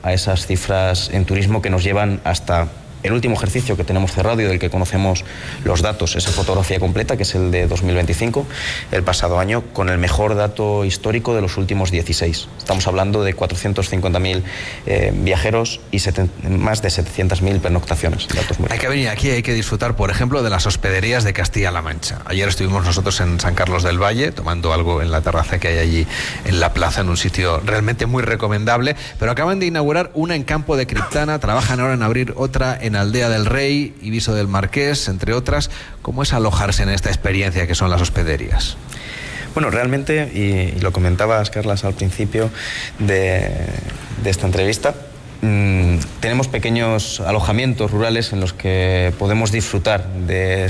a esas cifras en turismo que nos llevan hasta el último ejercicio que tenemos cerrado y del que conocemos los datos, esa fotografía completa, que es el de 2025, el pasado año, con el mejor dato histórico de los últimos 16. Estamos hablando de 450.000 viajeros y más de 700.000 pernoctaciones. Hay que venir aquí, hay que disfrutar, por ejemplo, de las hospederías de Castilla-La Mancha. Ayer estuvimos nosotros en San Carlos del Valle, tomando algo en la terraza que hay allí en la plaza, en un sitio realmente muy recomendable, pero acaban de inaugurar una en Campo de Criptana, trabajan ahora en abrir otra en Aldea del Rey y Viso del Marqués, entre otras. ¿Cómo es alojarse en esta experiencia que son las hospederías? Bueno, realmente, y lo comentabas, Carlas, al principio de esta entrevista, tenemos pequeños alojamientos rurales en los que podemos disfrutar de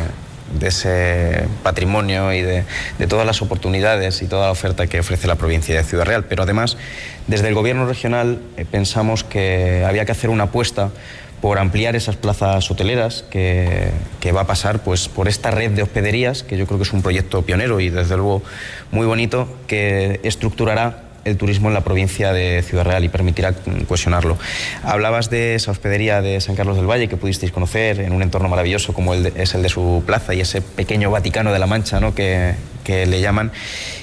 ese patrimonio y de todas las oportunidades y toda la oferta que ofrece la provincia de Ciudad Real. Pero además, desde el gobierno regional pensamos que había que hacer una apuesta por ampliar esas plazas hoteleras que va a pasar pues por esta red de hospederías, que yo creo que es un proyecto pionero y desde luego muy bonito, que estructurará el turismo en la provincia de Ciudad Real y permitirá cohesionarlo. Hablabas de esa hospedería de San Carlos del Valle que pudisteis conocer en un entorno maravilloso como es el de su plaza y ese pequeño Vaticano de la Mancha, ¿no?, que le llaman.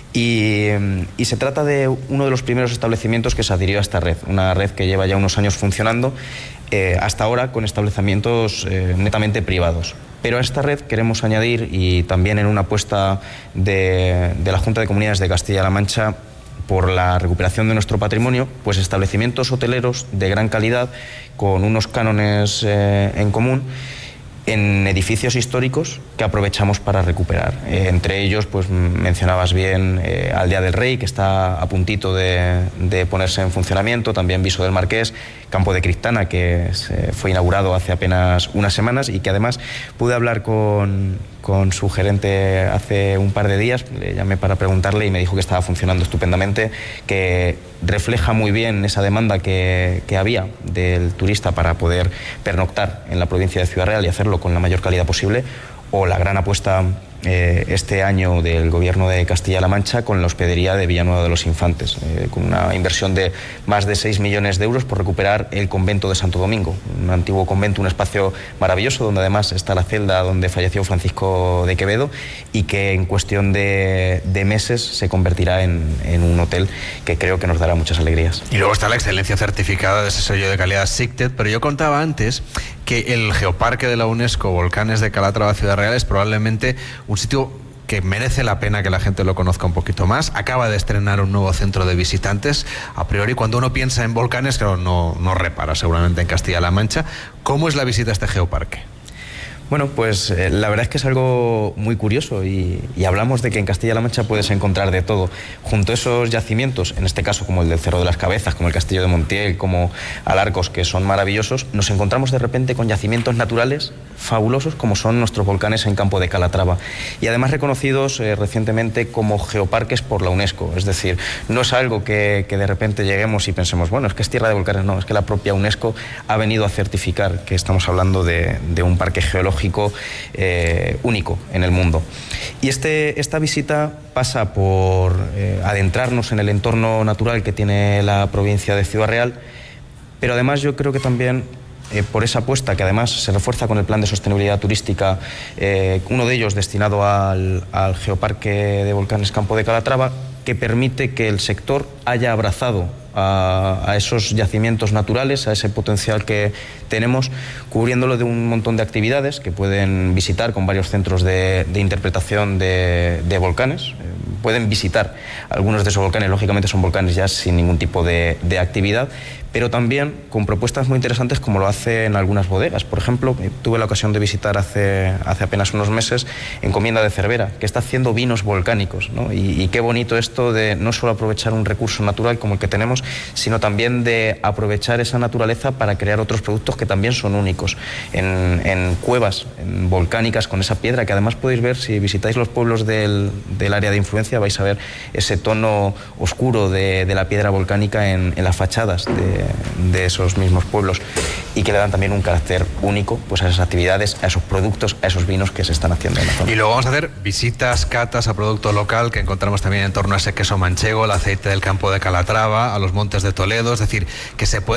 Y se trata de uno de los primeros establecimientos que se adhirió a esta red, una red que lleva ya unos años funcionando, hasta ahora con establecimientos netamente privados. Pero a esta red queremos añadir, y también en una apuesta de la Junta de Comunidades de Castilla-La Mancha por la recuperación de nuestro patrimonio, pues establecimientos hoteleros de gran calidad con unos cánones en común en edificios históricos que aprovechamos para recuperar. Entre ellos, pues mencionabas bien Aldea del Rey, que está a puntito de ponerse en funcionamiento, también Viso del Marqués, Campo de Criptana, que fue inaugurado hace apenas unas semanas y que además pude hablar con su gerente hace un par de días. Le llamé para preguntarle y me dijo que estaba funcionando estupendamente, que refleja muy bien esa demanda que había del turista para poder pernoctar en la provincia de Ciudad Real y hacerlo con la mayor calidad posible, o la gran apuesta este año del Gobierno de Castilla-La Mancha con la hospedería de Villanueva de los Infantes, con una inversión de más de 6 millones de euros por recuperar el convento de Santo Domingo, un antiguo convento, un espacio maravilloso donde además está la celda donde falleció Francisco de Quevedo y que en cuestión de meses se convertirá en un hotel que creo que nos dará muchas alegrías. Y luego está la excelencia certificada de ese sello de calidad SICTED, pero yo contaba antes que el Geoparque de la UNESCO, Volcanes de Calatrava, Ciudad Real, es probablemente un sitio que merece la pena que la gente lo conozca un poquito más. Acaba de estrenar un nuevo centro de visitantes. A priori, cuando uno piensa en volcanes, claro, no repara seguramente en Castilla-La Mancha. ¿Cómo es la visita a este geoparque? Bueno, pues la verdad es que es algo muy curioso y hablamos de que en Castilla-La Mancha puedes encontrar de todo. Junto a esos yacimientos, en este caso como el del Cerro de las Cabezas, como el Castillo de Montiel, como Alarcos, que son maravillosos, nos encontramos de repente con yacimientos naturales fabulosos como son nuestros volcanes en Campo de Calatrava y además reconocidos recientemente como geoparques por la UNESCO. Es decir, no es algo que de repente lleguemos y pensemos, bueno, es que es tierra de volcanes. No, es que la propia UNESCO ha venido a certificar que estamos hablando de un parque geológico único en el mundo. Y esta visita pasa por adentrarnos en el entorno natural que tiene la provincia de Ciudad Real, pero además yo creo que también por esa apuesta que además se refuerza con el plan de sostenibilidad turística, uno de ellos destinado al Geoparque de Volcanes Campo de Calatrava, que permite que el sector haya abrazado a esos yacimientos naturales, a ese potencial que tenemos, cubriéndolo de un montón de actividades que pueden visitar con varios centros de interpretación de volcanes. Pueden visitar algunos de esos volcanes, lógicamente son volcanes ya sin ningún tipo de actividad, pero también con propuestas muy interesantes como lo hacen algunas bodegas. Por ejemplo, tuve la ocasión de visitar hace apenas unos meses Encomienda de Cervera, que está haciendo vinos volcánicos, ¿no? Y qué bonito esto de no solo aprovechar un recurso natural como el que tenemos, sino también de aprovechar esa naturaleza para crear otros productos que también son únicos. En cuevas volcánicas con esa piedra que además podéis ver si visitáis los pueblos del área de influencia, vais a ver ese tono oscuro de la piedra volcánica en las fachadas de esos mismos pueblos y que le dan también un carácter único pues a esas actividades, a esos productos, a esos vinos que se están haciendo en la zona. Y luego vamos a hacer visitas, catas a producto local que encontramos también en torno a ese queso manchego, el aceite del Campo de Calatrava, a los Montes de Toledo, es decir, que se puede